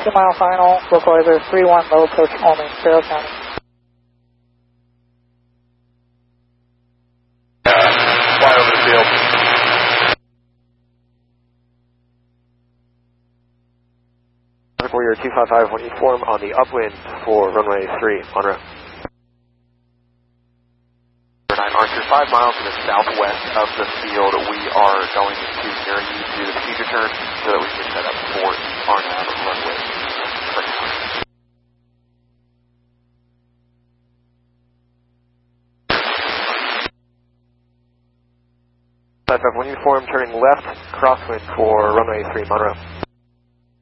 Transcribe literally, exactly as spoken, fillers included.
two mile final, localizer three one, low approach only, Sparrow County. Fly over the field. For your two five five, when you form on the upwind for runway three, en route. nine Archer, five miles to the southwest of the field, we are going to near you to the procedure turn so that we can set up for R N A V runway three. five five, when you form, turning left, crosswind for runway three, Monroe.